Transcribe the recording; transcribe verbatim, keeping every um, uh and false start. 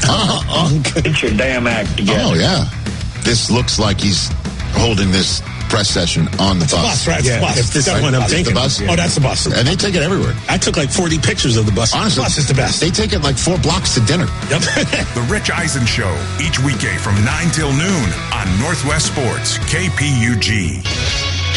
Uh, uh, Get your damn act together. oh, yeah. This looks like he's holding this press session on the It's bus. a bus, right? It's Yeah, a bus. if this That's is what I'm Is it thinking. the bus? Oh, that's the bus. And they take it everywhere. I took like forty pictures of the bus. Honestly, the bus is the best. They take it like four blocks to dinner. Yep. The Rich Eisen Show, each weekday from nine till noon on Northwest Sports, K P U G.